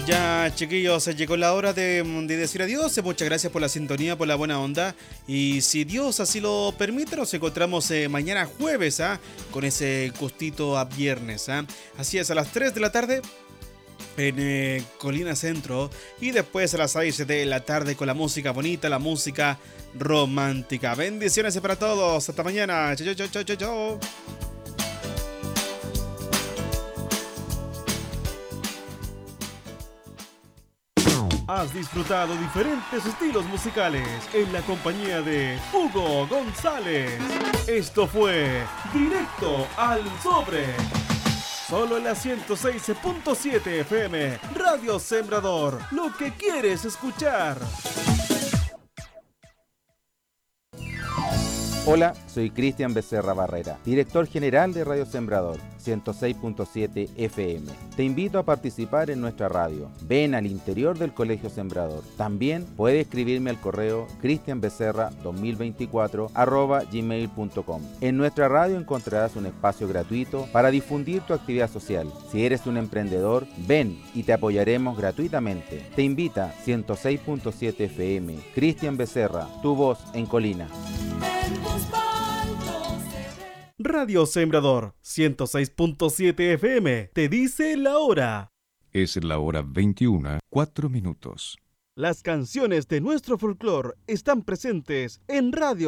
Ya, chiquillos, llegó la hora de decir adiós. Muchas gracias por la sintonía, por la buena onda. Y si Dios así lo permite, nos encontramos mañana jueves, con ese gustito a viernes. Así es, a las 3 de la tarde en Colina Centro. Y después a las 6 de la tarde con la música bonita, la música romántica. Bendiciones para todos. Hasta mañana. Chau, chau, chau, chau, chau. Has disfrutado diferentes estilos musicales en la compañía de Hugo González. Esto fue Directo al Sobre. Solo en la 106.7 FM, Radio Sembrador. Lo que quieres escuchar. Hola, soy Cristian Becerra Barrera, director general de Radio Sembrador, 106.7 FM. Te invito a participar en nuestra radio. Ven al interior del Colegio Sembrador. También puedes escribirme al correo cristianbecerra2024@gmail.com. En nuestra radio encontrarás un espacio gratuito para difundir tu actividad social. Si eres un emprendedor, ven y te apoyaremos gratuitamente. Te invita 106.7 FM. Cristian Becerra, tu voz en Colina. Radio Sembrador 106.7 FM te dice la hora. Es la hora 21:04. Las canciones de nuestro folclore están presentes en Radio